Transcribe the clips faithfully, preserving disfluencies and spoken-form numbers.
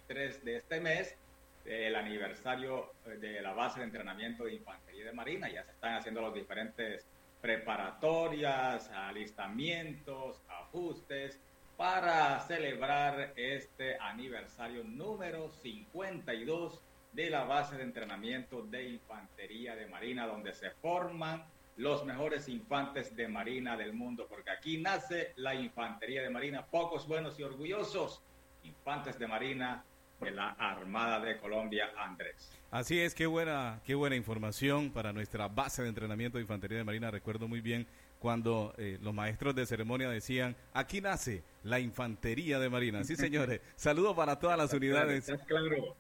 veintitrés de este mes, el aniversario de la base de entrenamiento de Infantería de Marina. Ya se están haciendo los diferentes preparatorias, alistamientos, ajustes para celebrar este aniversario número cincuenta y dos de la base de entrenamiento de Infantería de Marina, donde se forman los mejores infantes de Marina del mundo, porque aquí nace la Infantería de Marina, pocos buenos y orgullosos infantes de Marina de la Armada de Colombia, Andrés. Así es, qué buena, qué buena información para nuestra base de entrenamiento de Infantería de Marina. Recuerdo muy bien cuando eh, los maestros de ceremonia decían, aquí nace la Infantería de Marina. Sí, señores, saludo para todas las unidades. Claro.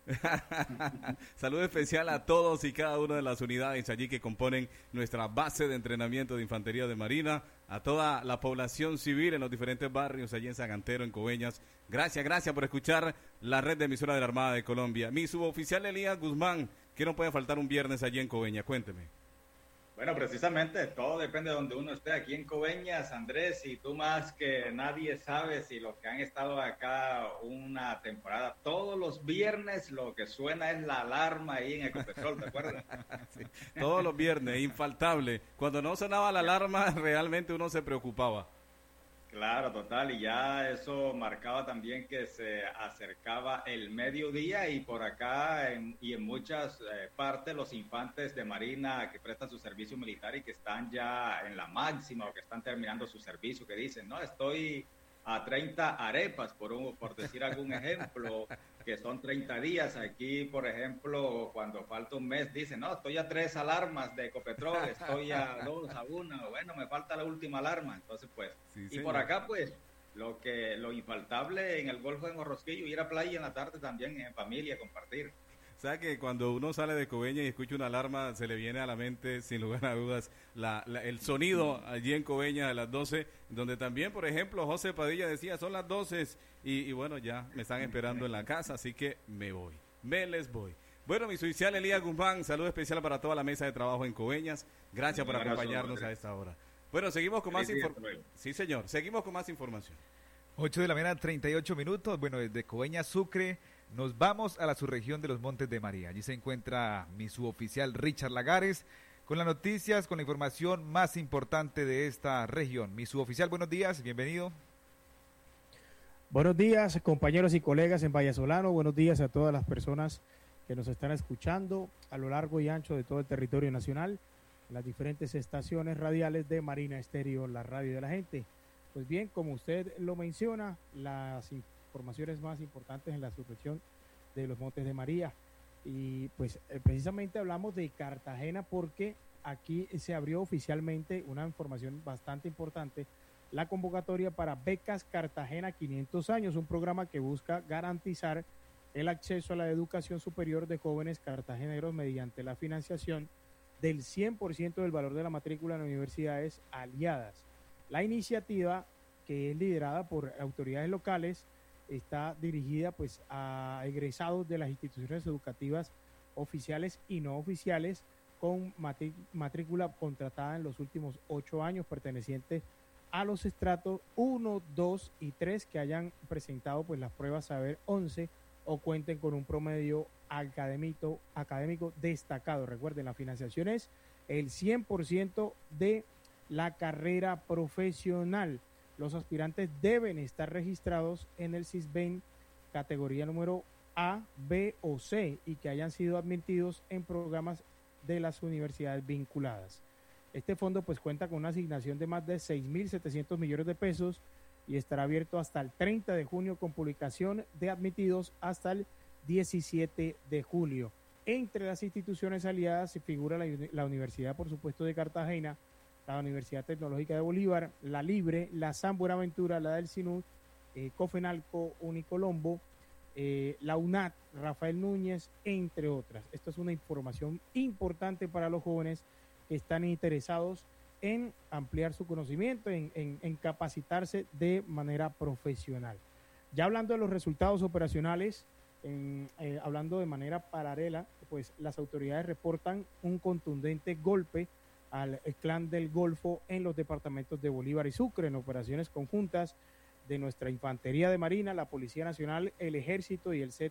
Saludo especial a todos y cada una de las unidades allí que componen nuestra base de entrenamiento de Infantería de Marina, a toda la población civil en los diferentes barrios allí en San Antero, en Coveñas. Gracias, gracias por escuchar la red de emisora de la Armada de Colombia. Mi suboficial Elías Guzmán, que no puede faltar un viernes allí en Coveñas, cuénteme. Bueno, precisamente todo depende de donde uno esté. Aquí en Coveñas, Andrés, y tú más que nadie sabes, si los que han estado acá una temporada, todos los viernes lo que suena es la alarma ahí en Ecopetrol, ¿te acuerdas? Sí, todos los viernes, infaltable. Cuando no sonaba la alarma, realmente uno se preocupaba. Claro, total, y ya eso marcaba también que se acercaba el mediodía y por acá en, y en muchas eh, partes los infantes de Marina que prestan su servicio militar y que están ya en la máxima o que están terminando su servicio, que dicen, no, estoy a treinta arepas, por, un, por decir algún ejemplo, que son treinta días. Aquí, por ejemplo, cuando falta un mes, dicen, no, estoy a tres alarmas de Ecopetrol, estoy a dos, a una, bueno, me falta la última alarma. Entonces, pues, sí, y señor. Por acá, pues, lo que lo infaltable en el Golfo de Morrosquillo, ir a playa en la tarde también en familia, compartir. O sea que cuando uno sale de Coveñas y escucha una alarma, se le viene a la mente, sin lugar a dudas, la, la, el sonido allí en Coveñas a las doce, donde también, por ejemplo, José Padilla decía, son las doce, y, y bueno, ya me están esperando en la casa, así que me voy, me les voy. Bueno, mi oficial Elías Guzmán, saludo especial para toda la mesa de trabajo en Coveñas, gracias por acompañarnos a esta hora. Bueno, seguimos con más información. Sí, señor, seguimos con más información. ocho de la mañana, treinta y ocho minutos, bueno, desde Coveñas, Sucre, nos vamos a la subregión de los Montes de María. Allí se encuentra mi suboficial Richard Lagares con las noticias, con la información más importante de esta región. Mi suboficial, buenos días, bienvenido. Buenos días, compañeros y colegas en Vallasolano. Buenos días a todas las personas que nos están escuchando a lo largo y ancho de todo el territorio nacional, en las diferentes estaciones radiales de Marina Estéreo, la radio de la gente. Pues bien, como usted lo menciona, las informaciones más importantes en la subregión de los Montes de María. Y pues eh, precisamente hablamos de Cartagena porque aquí se abrió oficialmente una información bastante importante, la convocatoria para Becas Cartagena quinientos años, un programa que busca garantizar el acceso a la educación superior de jóvenes cartageneros mediante la financiación del cien por ciento del valor de la matrícula en universidades aliadas. La iniciativa, que es liderada por autoridades locales, está dirigida pues a egresados de las instituciones educativas oficiales y no oficiales con matrícula contratada en los últimos ocho años, perteneciente a los estratos uno, dos y tres que hayan presentado pues las pruebas Saber once o cuenten con un promedio académico, académico destacado. Recuerden, la financiación es el cien por ciento de la carrera profesional. Los aspirantes deben estar registrados en el SISBEN categoría número A, B o C y que hayan sido admitidos en programas de las universidades vinculadas. Este fondo pues cuenta con una asignación de más de seis mil setecientos millones de pesos y estará abierto hasta el treinta de junio con publicación de admitidos hasta el diecisiete de julio. Entre las instituciones aliadas se figura la, la Universidad, por supuesto, de Cartagena, la Universidad Tecnológica de Bolívar, la Libre, la San Buenaventura, la del SINUD, eh, Cofenalco, Unicolombo, eh, la UNAT, Rafael Núñez, entre otras. Esto es una información importante para los jóvenes que están interesados en ampliar su conocimiento, en, en, en capacitarse de manera profesional. Ya hablando de los resultados operacionales, en, eh, hablando de manera paralela, pues las autoridades reportan un contundente golpe al Clan del Golfo en los departamentos de Bolívar y Sucre, en operaciones conjuntas de nuestra Infantería de Marina, la Policía Nacional, el Ejército y el C